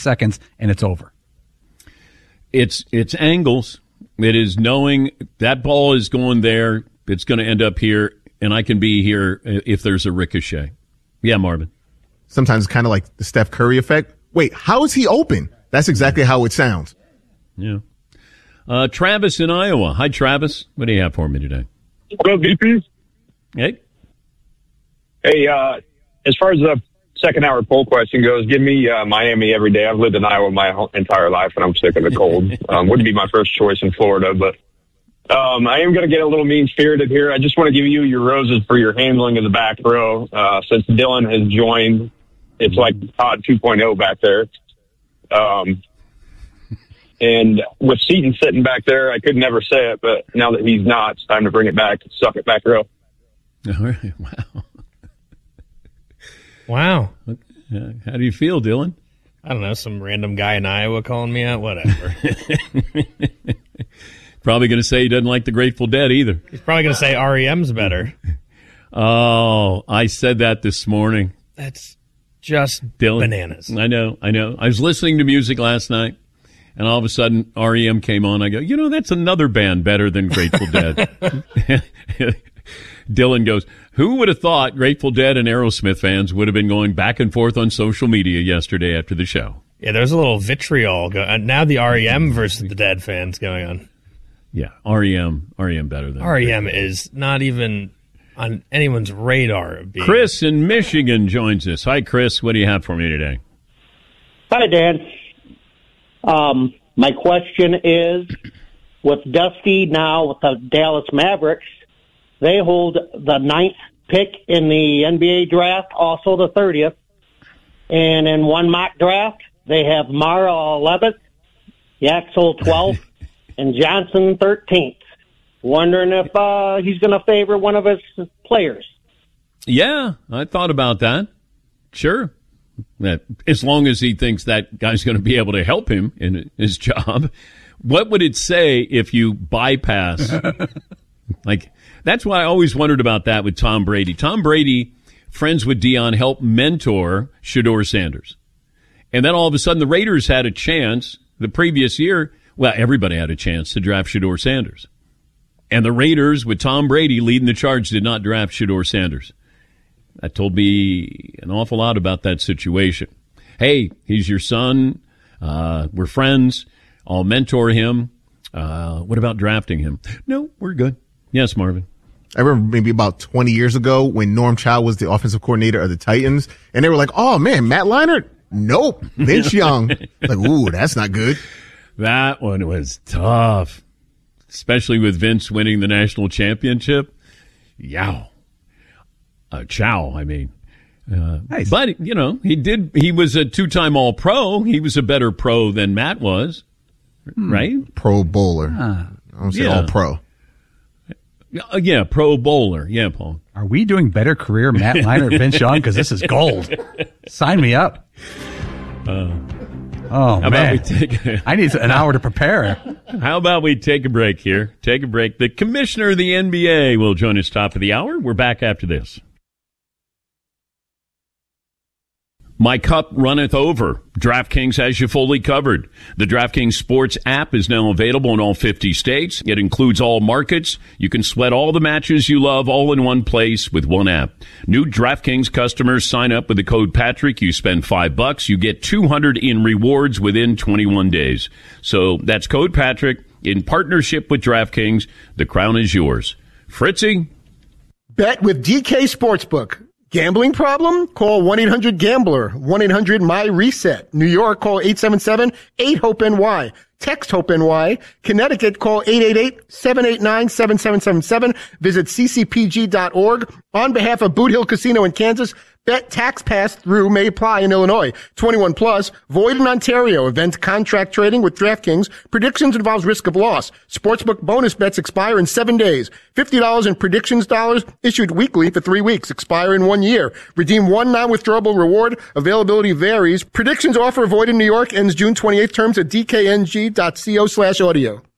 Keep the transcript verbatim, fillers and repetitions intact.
seconds, and it's over. It's it's angles. It is knowing that ball is going there. It's going to end up here, and I can be here if there's a ricochet. Yeah, Marvin. Sometimes it's kind of like the Steph Curry effect. Wait, how is he open? That's exactly how it sounds. Yeah. Uh, Travis in Iowa. Hi, Travis. What do you have for me today? Hello, V Ps. Hey. Hey, uh, as far as the second hour poll question goes, give me uh, Miami every day. I've lived in Iowa my whole entire life, and I'm sick of the cold. um, wouldn't be my first choice in Florida, but um, I am going to get a little mean-spirited here. I just want to give you your roses for your handling of the back row. Uh, since Dylan has joined, it's like Todd two point oh back there. Um, and with Seton sitting back there, I could never say it, but now that he's not, it's time to bring it back. Suck it back row. All right. Wow. Wow. Uh, how do you feel, Dylan? I don't know, some random guy in Iowa calling me out, whatever. Probably going to say he doesn't like the Grateful Dead either. He's probably going to say R E M's better. Oh, I said that this morning. That's just Dylan, bananas. I know, I know. I was listening to music last night, and all of a sudden R E M came on. I go, you know, that's another band better than Grateful Dead. Dylan goes, who would have thought Grateful Dead and Aerosmith fans would have been going back and forth on social media yesterday after the show? Yeah, there's a little vitriol. Go- uh, now the R E M versus the Dead fans going on. Yeah, R E M, R E M better than R E M is not even on anyone's radar. Of being... Chris in Michigan joins us. Hi, Chris. What do you have for me today? Hi, Dan. Um, my question is, with Dusty now with the Dallas Mavericks, they hold the ninth pick in the N B A draft, also the thirtieth. And in one mock draft, they have Mara eleventh, Yaxel twelfth, and Johnson thirteenth. Wondering if uh, he's going to favor one of his players. Yeah, I thought about that. Sure. That as long as he thinks that guy's going to be able to help him in his job. What would it say if you bypass? Like, that's why I always wondered about that with Tom Brady. Tom Brady, friends with Dion, helped mentor Shedeur Sanders. And then all of a sudden the Raiders had a chance the previous year. Well, everybody had a chance to draft Shedeur Sanders. And the Raiders, with Tom Brady leading the charge, did not draft Shedeur Sanders. That told me an awful lot about that situation. Hey, he's your son. Uh, we're friends. I'll mentor him. Uh, what about drafting him? No, we're good. Yes, Marvin. I remember maybe about twenty years ago when Norm Chow was the offensive coordinator of the Titans, and they were like, oh, man, Matt Leinart? Nope. Vince Young. Like, ooh, that's not good. That one was tough, especially with Vince winning the national championship. Yow. Uh, Chow, I mean. Uh, nice. But, you know, he did. He was a two-time All-Pro. He was a better pro than Matt was, hmm. right? Pro bowler. Uh, I don't say yeah. All-Pro. Uh, yeah, Pro Bowler. Yeah, Paul. Are we doing better career Matt Leinart, Vince Young? Because this is gold. Sign me up. Uh, oh, how man. About we take a, I need an hour to prepare. How about we take a break here? Take a break. The commissioner of the N B A will join us top of the hour. We're back after this. My cup runneth over. DraftKings has you fully covered. The DraftKings Sports app is now available in all fifty states. It includes all markets. You can sweat all the matches you love all in one place with one app. New DraftKings customers sign up with the code Patrick. You spend five bucks. You get two hundred in rewards within twenty-one days. So that's code Patrick in partnership with DraftKings. The crown is yours. Fritzy? Bet with D K Sportsbook. Gambling problem? Call one eight hundred gambler, one eight hundred my reset. New York, call eight seven seven eight hope N Y. Text HOPE-NY. Connecticut, call eight eight eight seven eight nine seven seven seven seven. Visit c c p g dot org. On behalf of Boot Hill Casino in Kansas, bet tax pass-through may apply in Illinois. twenty-one plus, void in Ontario. Event contract trading with DraftKings. Predictions involves risk of loss. Sportsbook bonus bets expire in seven days. fifty dollars in predictions dollars issued weekly for three weeks. Expire in one year. Redeem one non-withdrawable reward. Availability varies. Predictions offer void in New York. Ends June twenty-eighth. Terms at d k n g dot co slash audio.